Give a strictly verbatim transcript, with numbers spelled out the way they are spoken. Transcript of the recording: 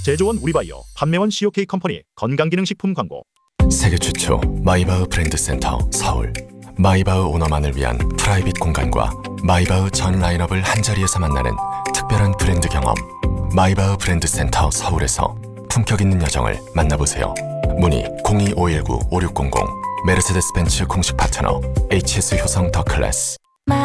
제조원 우리바이오, 판매원 씨오케이 컴퍼니 건강기능식품 광고. 세계 최초 마이바흐 브랜드 센터 서울. 마이바흐 오너만을 위한 프라이빗 공간과 마이바흐 전 라인업을 한자리에서 만나는 특별한 브랜드 경험. 마이바흐 브랜드 센터 서울에서 품격 있는 여정을 만나보세요. 문의 공이 오일구 오육공공. 메르세데스 벤츠 공식 파트너 에이치에스 효성 더 클래스.